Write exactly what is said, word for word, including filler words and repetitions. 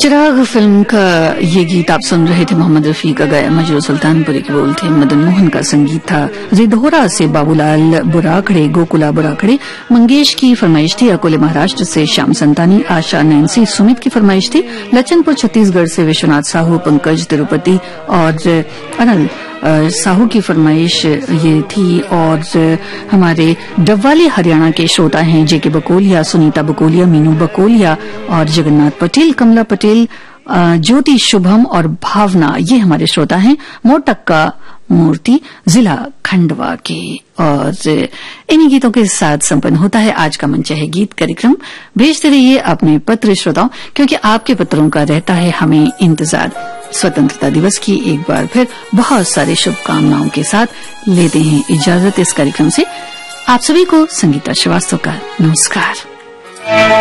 चिराग film का ये गीत आप सुन रहे थे। मोहम्मद रफी का गाया, मजरू सुल्तानपुरी के बोल थे, मदन मोहन का संगीत था। रिधोरा से बाबूलाल बुराखड़े, गोकुला बुराखड़े, मंगेश की फरमाइश थी। अकोले महाराष्ट्र से श्याम संतानी, आशा नैन्सी सुमित की फरमाइश थी। लचनपुर छत्तीसगढ़ से विश्वनाथ साहू, पंकज तिरुपति और अनल साहू की फरमाइश ये थी। और हमारे डब्वाली हरियाणा के श्रोता हैं जेके बकोलिया, सुनीता बकोलिया, मीनू बकोलिया और जगन्नाथ पटेल, कमला पटेल, ज्योति शुभम और भावना, ये हमारे श्रोता हैं मोटक्का मूर्ति, जिला खंडवा के। और इन्हीं गीतों के साथ संपन्न होता है आज का मंच है गीत कार्यक्रम। भेजते रहिए अपने पत्र श्रोताओं, क्योंकि आपके पत्रों का रहता है हमें इंतजार। स्वतंत्रता दिवस की एक बार फिर बहुत सारी शुभकामनाओं के साथ लेते हैं इजाजत इस कार्यक्रम से। आप सभी को संगीता श्रीवास्तव का नमस्कार।